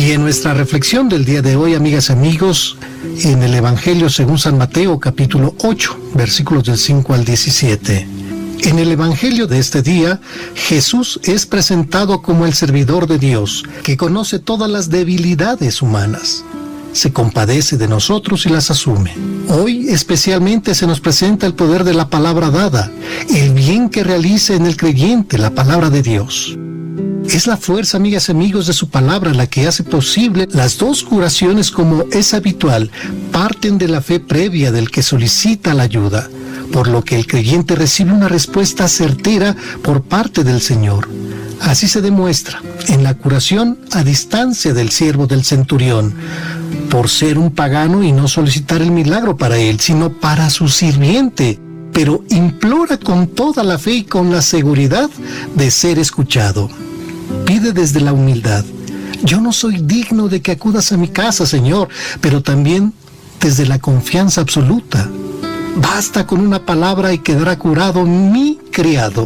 Y en nuestra reflexión del día de hoy, amigas y amigos, en el Evangelio según San Mateo, capítulo 8, versículos del 5 al 17. En el Evangelio de este día, Jesús es presentado como el servidor de Dios, que conoce todas las debilidades humanas. Se compadece de nosotros y las asume. Hoy especialmente se nos presenta el poder de la palabra dada, el bien que realiza en el creyente la palabra de Dios. Es la fuerza, amigas y amigos, de su palabra la que hace posible las dos curaciones, como es habitual, parten de la fe previa del que solicita la ayuda, por lo que el creyente recibe una respuesta certera por parte del Señor. Así se demuestra en la curación a distancia del siervo del centurión, por ser un pagano y no solicitar el milagro para él, sino para su sirviente, pero implora con toda la fe y con la seguridad de ser escuchado. Pide desde la humildad: yo no soy digno de que acudas a mi casa, Señor, pero también desde la confianza absoluta. Basta con una palabra y quedará curado mi criado.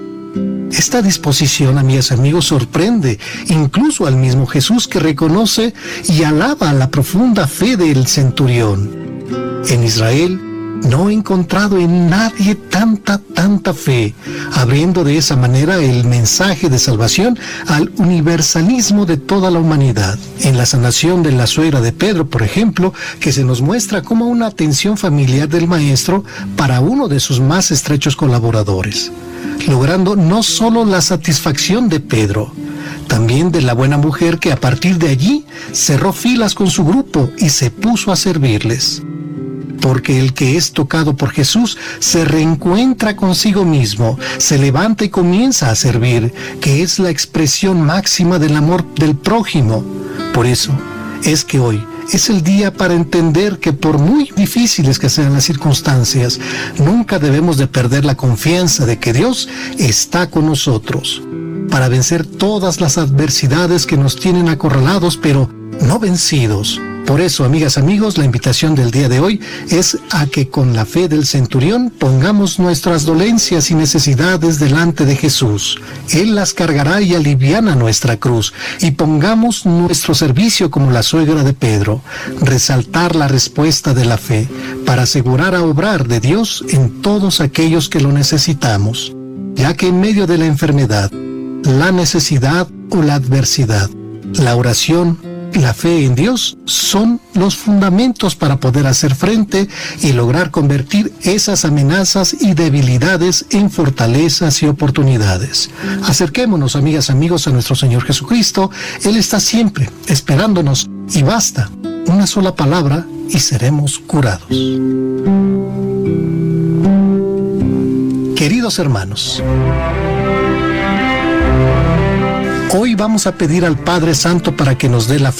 Esta disposición, amigas y amigos, sorprende incluso al mismo Jesús, que reconoce y alaba la profunda fe del centurión. En Israel no he encontrado en nadie tanta fe, abriendo de esa manera el mensaje de salvación al universalismo de toda la humanidad. En la sanación de la suegra de Pedro, por ejemplo, que se nos muestra como una atención familiar del Maestro para uno de sus más estrechos colaboradores, logrando no solo la satisfacción de Pedro, también de la buena mujer, que a partir de allí cerró filas con su grupo y se puso a servirles. Porque el que es tocado por Jesús se reencuentra consigo mismo, se levanta y comienza a servir, que es la expresión máxima del amor del prójimo. Por eso es que hoy es el día para entender que, por muy difíciles que sean las circunstancias, nunca debemos de perder la confianza de que Dios está con nosotros para vencer todas las adversidades que nos tienen acorralados, pero no vencidos. Por eso, amigas, amigos, la invitación del día de hoy es a que con la fe del centurión pongamos nuestras dolencias y necesidades delante de Jesús. Él las cargará y aliviana nuestra cruz, y pongamos nuestro servicio como la suegra de Pedro, resaltar la respuesta de la fe para asegurar a obrar de Dios en todos aquellos que lo necesitamos, ya que en medio de la enfermedad, la necesidad o la adversidad, la oración, la fe en Dios son los fundamentos para poder hacer frente y lograr convertir esas amenazas y debilidades en fortalezas y oportunidades. Acerquémonos, amigas, amigos, a nuestro Señor Jesucristo. Él está siempre esperándonos, y basta una sola palabra y seremos curados. Queridos hermanos, hoy vamos a pedir al Padre Santo para que nos dé la